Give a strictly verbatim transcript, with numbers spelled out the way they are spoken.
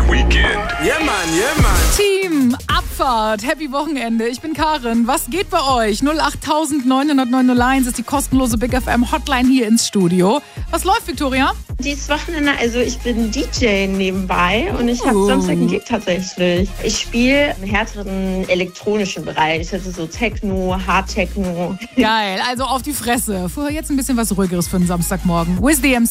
Weekend. Yeah, man, yeah, man. Team Abfahrt, happy Wochenende. Ich bin Karin. Was geht bei euch? null acht neun null neun null eins ist die kostenlose Big F M Hotline hier ins Studio. Was läuft, Victoria? Dieses Wochenende, also ich bin D J nebenbei und ich habe Oh. Samstag einen Gig tatsächlich. Ich spiele im härteren elektronischen Bereich, also so Techno, Hard Techno. Geil, also auf die Fresse. Vorher jetzt ein bisschen was Ruhigeres für einen Samstagmorgen. Wiz D M C.